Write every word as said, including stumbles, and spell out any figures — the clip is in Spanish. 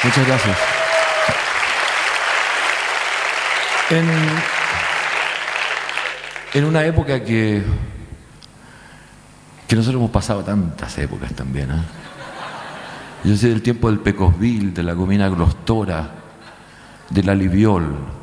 Muchas gracias. En, en una época que, que nosotros hemos pasado tantas épocas también, ¿eh? Yo sé del tiempo del Pecosville, de la Gomina Glostora, del Aliviol,